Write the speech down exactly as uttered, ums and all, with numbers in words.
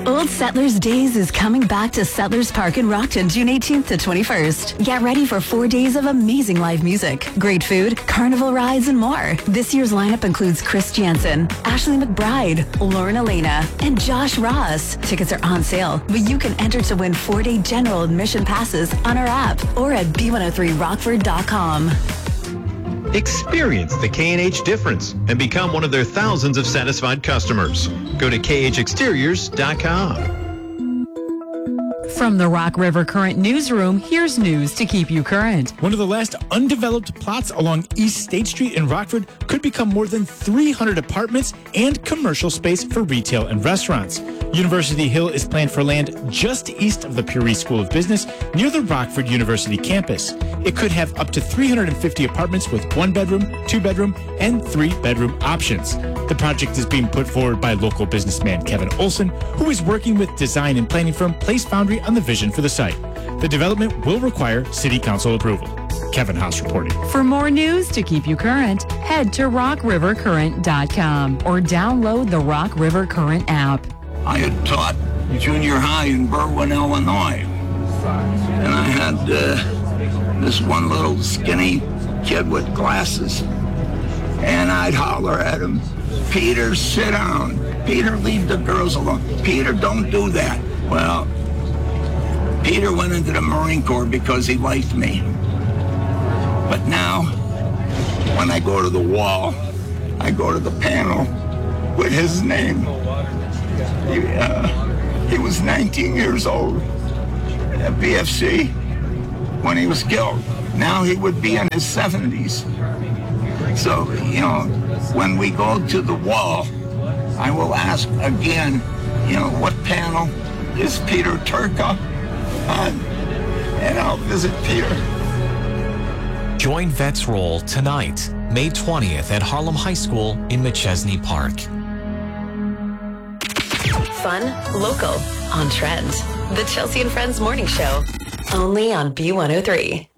Old Settlers Days is coming back to Settlers Park in Rockton June eighteenth to twenty-first. Get ready for four days of amazing live music, great food, carnival rides, and more. This year's lineup includes Chris Jansen, Ashley McBride, Lauren Elena, and Josh Ross. Tickets are on sale, but you can enter to win four-day general admission passes on our app or at b one oh three rockford dot com. Experience the K and H difference and become one of their thousands of satisfied customers. Go to k h exteriors dot com. From the Rock River Current Newsroom, here's news to keep you current. One of the last undeveloped plots along East State Street in Rockford could become more than three hundred apartments and commercial space for retail and restaurants. University Hill is planned for land just east of the Pure East School of Business near the Rockford University campus. It could have up to three hundred fifty apartments with one bedroom, two bedroom, and three bedroom options. The project is being put forward by local businessman Kevin Olson, who is working with design and planning firm Place Foundry on the vision for the site. The development will require city council approval. Kevin Haas reporting. For more news to keep you current, head to rock river current dot com or download the Rock River Current app. I had taught junior high in Berwyn, Illinois, and I had uh, this one little skinny kid with glasses, and I'd holler at him, "Peter, sit down. Peter, leave the girls alone. Peter, don't do that." Well, Peter went into the Marine Corps because he liked me. But now, when I go to the wall, I go to the panel with his name. He, uh, he was nineteen years old at B F C when he was killed. Now he would be in his seventies. So, you know, when we go to the wall, I will ask again, you know, what panel is Peter Turka on? And I'll visit Peter. Join Vets Roll tonight, May twentieth at Harlem High School in McChesney Park. Fun, local, on trend. The Chelsea and Friends Morning Show, only on B one oh three.